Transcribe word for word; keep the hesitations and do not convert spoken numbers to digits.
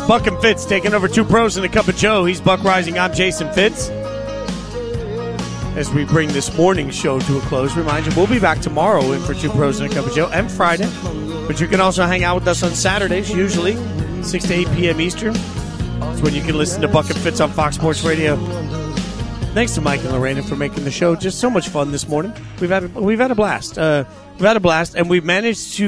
Buck and Fitz taking over Two Pros and a Cup of Joe. He's Buck Rising. I'm Jason Fitz. As we bring this morning's show to a close, remind you, we'll be back tomorrow in for Two Pros and a Cup of Joe and Friday. But you can also hang out with us on Saturdays, usually six to eight p.m. Eastern. That's when you can listen to Buck and Fitz on Fox Sports Radio. Thanks to Mike and Lorena for making the show just so much fun this morning. We've had we've had a blast. Uh, we've had a blast, and we've managed to